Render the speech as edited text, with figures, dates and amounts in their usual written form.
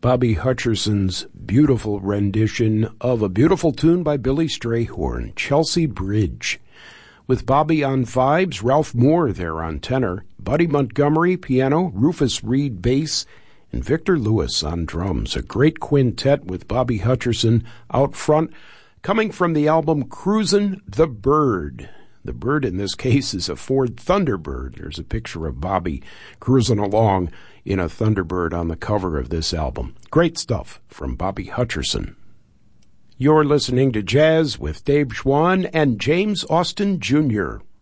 Bobby Hutcherson's beautiful rendition of a beautiful tune by Billy Strayhorn, Chelsea Bridge. With Bobby on vibes, Ralph Moore there on tenor, Buddy Montgomery piano, Rufus Reed bass, and Victor Lewis on drums. A great quintet with Bobby Hutcherson out front, coming from the album Cruisin' the Bird. The bird in this case is a Ford Thunderbird. There's a picture of Bobby cruising along in a Thunderbird on the cover of this album. Great stuff from Bobby Hutcherson. You're listening to Jazz with Dave Schwann and James Austin Jr.